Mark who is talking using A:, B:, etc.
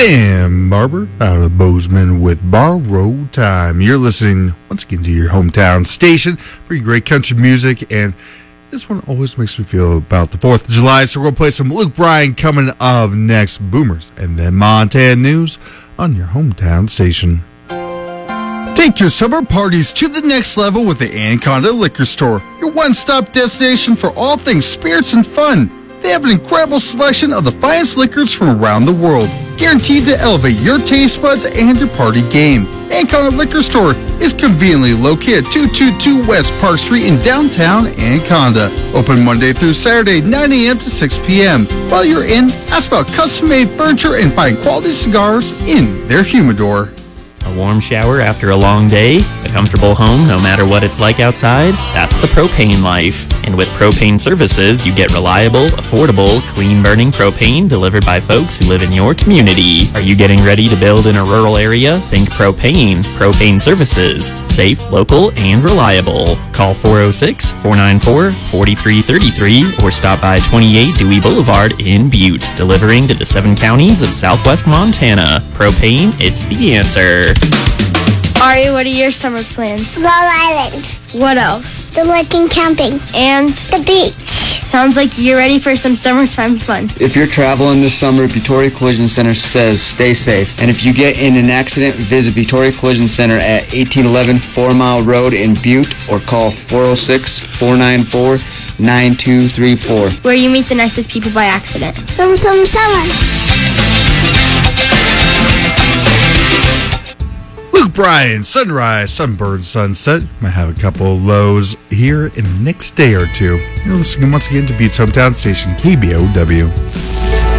A: Sam Barber out of Bozeman with Borrowed Time. You're listening once again to your hometown station for your great country music, and this one always makes me feel about the 4th of July, so we're going to play some Luke Bryan coming up next. Boomers and then Montana News on your hometown station. Take your summer parties to the next level with the Anaconda Liquor Store, your one-stop destination for all things spirits and fun. They have an incredible selection of the finest liquors from around the world, guaranteed to elevate your taste buds and your party game. Anaconda Liquor Store is conveniently located at 222 West Park Street in downtown Anaconda. Open Monday through Saturday, 9 a.m. to 6 p.m. While you're in, ask about custom-made furniture and find quality cigars in their humidor.
B: A warm shower after a long day, a comfortable home no matter what it's like outside, that's the propane life. And with propane services, you get reliable, affordable, clean-burning propane delivered by folks who live in your community. Are you getting ready to build in a rural area? Think propane. Propane services. Safe, local, and reliable. Call 406-494-4333 or stop by 28 Dewey Boulevard in Butte, delivering to the 7 counties of southwest Montana. Propane, it's the answer.
C: Ari, what are your summer plans?
D: Long Island.
C: What else?
D: The lake and camping.
C: And?
D: The beach.
C: Sounds like you're ready for some summertime fun.
E: If you're traveling this summer, Vittoria Collision Center says stay safe. And if you get in an accident, visit Vittoria Collision Center at 1811 4 Mile Road in Butte or call 406-494-9234.
C: Where you meet the nicest people by accident.
D: Summer.
A: Luke Bryan, sunrise, sunburn, sunset. Might have a couple of lows here in the next day or two. You're listening once again to Butte's hometown station, KBOW.